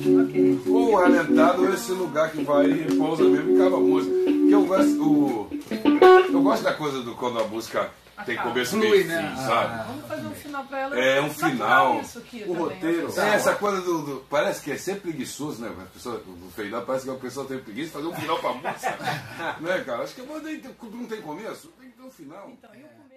Ou alentado, ou esse lugar que vai e pousa mesmo e acaba a música. Porque eu gosto da coisa do quando a música tem começo, meio e fim, sabe? Vamos fazer um final pra ela. É um final. Isso aqui, O roteiro. Essa coisa parece que é sempre preguiçoso, né? A pessoa, no final parece que a pessoa tem preguiça de fazer um final pra música. Né, cara? Acho que a banda não tem começo, tem que ter um final. Então,